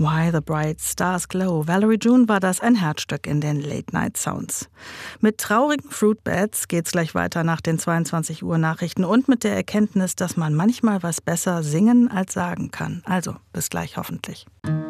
Why the Bright Stars Glow. Valerie June war das, ein Herzstück in den Late-Night-Sounds. Mit traurigen Fruitbats geht's gleich weiter nach den 22 Uhr Nachrichten und mit der Erkenntnis, dass man manchmal was besser singen als sagen kann. Also, bis gleich hoffentlich.